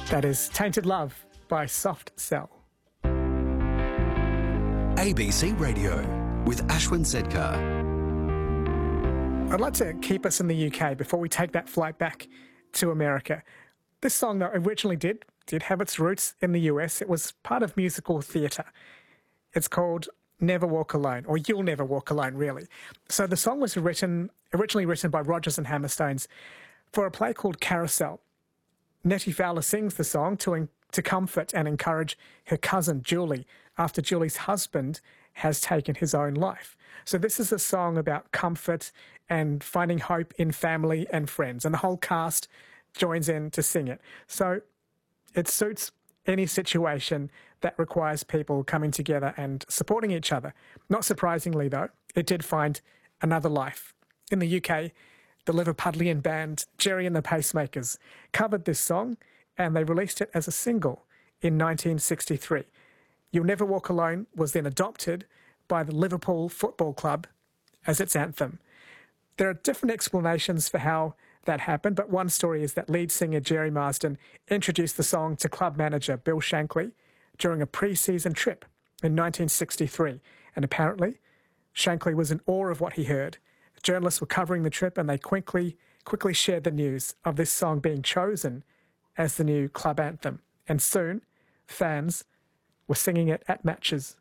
That is Tainted Love by Soft Cell. ABC Radio with Ashwin Sedkar. I'd like to keep us in the UK before we take that flight back to America. This song, though, originally did have its roots in the US. It was part of musical theatre. It's called Never Walk Alone, or You'll Never Walk Alone, really. So the song was originally written by Rodgers and Hammerstones for a play called Carousel. Nettie Fowler sings the song to comfort and encourage her cousin Julie after Julie's husband has taken his own life. So this is a song about comfort and finding hope in family and friends, and the whole cast joins in to sing it. So it suits any situation that requires people coming together and supporting each other. Not surprisingly, though, it did find another life. In the UK, the Liverpudlian band Gerry and the Pacemakers covered this song, and they released it as a single in 1963. You'll Never Walk Alone was then adopted by the Liverpool Football Club as its anthem. There are different explanations for how that happened, but one story is that lead singer Gerry Marsden introduced the song to club manager Bill Shankly during a pre-season trip in 1963, and apparently Shankly was in awe of what he heard. Journalists were covering the trip, and they quickly shared the news of this song being chosen as the new club anthem. And soon, fans were singing it at matches.